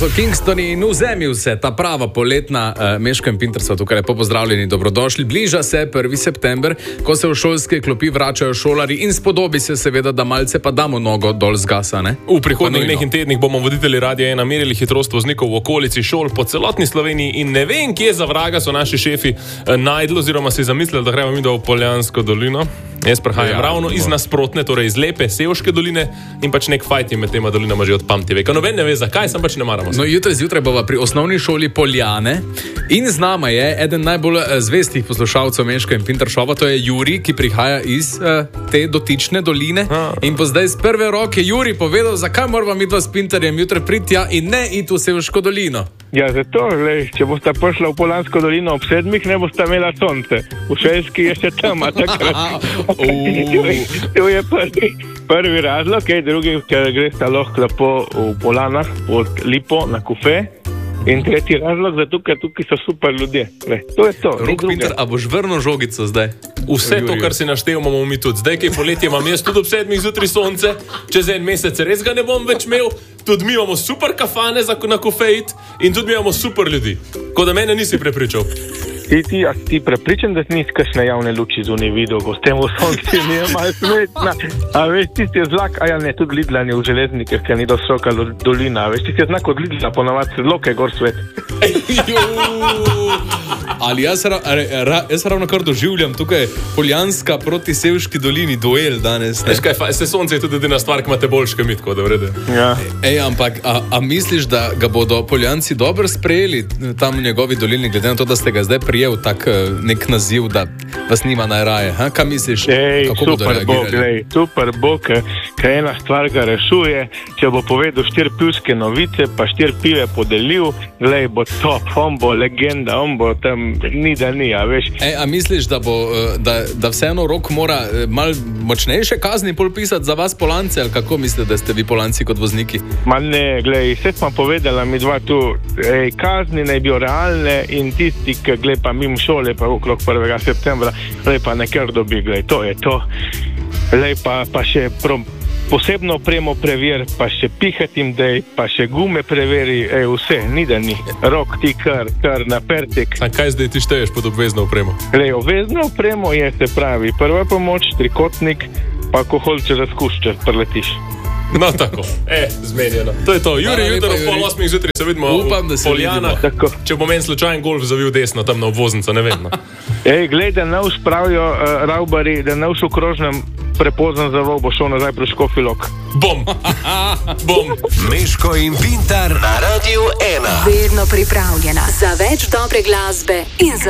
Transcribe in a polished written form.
so Kingstoni in vzemil se ta prava poletna Meško in Pintar so tukaj lepo pozdravljeni, dobrodošli. Bliža se 1. september, ko se v šolske klopi vračajo šolari in spodobi se seveda, da malce pa damo nogo dol z gasa, ne? V prihodnjih dneh in tednih bomo voditelji Radia 1 merili hitrost voznikov v okolici šol po celotni Sloveniji in ne vem, kje za vraga so naši šefi najdli oziroma si zamislili, da gremo mi v Poljansko dolino. Jaz prihajam ravno iz nasprotne, torej iz lepe Sevške doline in pač nek fajt med tema dolinama že od pamti veka. Noben ne ve, zakaj, sem pač ne maramo. No, jutri zjutraj bova pri osnovni šoli Poljane in z nama je eden najbolj zvestih poslušalcev Meška in Pintar šova, to je Juri, ki prihaja iz te dotične doline. In pa zdaj z prve roke Juri povedal, zakaj moramo mi dva s Pintarjem jutri priti tja in ne iti v Sevško dolino. Ja, zato, glej, če boste prišli v Poljansko dolino ob 7, ne boste imela sonce. V Šelski je še tema, takrat. To je prvi razlog, drugi, ker greste lahko lepo v Poljanah pod Lipo na kufe. In tretji razlog, zato, ker tukaj so super ljudje. To je to. Rok Pintar, a boš vrnil žogico zdaj? Vse to, kar si naštel, imamo mi tudi. Zdaj, kaj poletje imam jaz tudi ob 7 zjutraj sonce, čez en mesec res ga ne bom več imel. Tudi mi imamo super kafane na kofejt in tudi mi imamo super ljudi. Ko da mene nisi prepričal. Ti prepričan, da nisi kakšne javne luči zunaj videl, ko s tem v sonci nije malo smetna. A veš, tisti je zlak, a ja ne, tudi Lidla ni v železnikih, ker ni dosoka dolina. A veš, tisti je znak od Lidla, ponavadi se zloke gor svet. Ali jaz ravno kar doživljam tukaj Poljanska proti Sevški dolini duel danes. Veš kaj, se sonce je tudi edina stvar, ki imate boljške mitko, da vrede. Ja. Ampak, a misliš, da ga bodo Poljanci dobro sprejeli tam v njegovi dolini, glede na to, da ste ga zdaj prijel tak nek naziv, da vas nima najraje? Kaj misliš, kako bodo reagirali? Super bo, ker ena stvar ga rešuje, če bo povedal 4 pivske novice, pa 4 pive podelil, glej, bo top, on bo legenda, on bo tam ni da ni, a veš. A misliš, da vseeno Rok mora mal močnejše kazni pol pisati za vas Polance, ali kako mislite, da ste vi Polanci kot vozniki? Ma ne, glej, vse smo povedala mi dva tu, kazni naj bi realne in tisti, ki glej pa mimo šole, pa okrog 1. septembra, glej pa nekaj dobi, glej, to je to. Glej pa še posebno opremo preveri, pa še pihatim dej, pa še gume preveri, vse, ni da ni. Rok ti kar napertek. A kaj zdaj ti šteješ pod obvezno opremo? Glej, obvezno opremo je, se pravi, prva pomoč, trikotnik, pa alkohol, če razkušče, preletiš. No, tako, zmenjeno. To je to. Juri, jutro ob 7:30 zjutraj se vidimo v Poljanah. Če bo meni slučajen golf zavil desno, tam na obvoznico, ne vem. Glej, da ne uspravijo ravbari, da ne v okrožnem prepoznan zavol, bo šel nazaj pri Škofji Lok. Bom. Meško in Pintar na Radiu 1. Vedno pripravljena za več dobre glasbe in za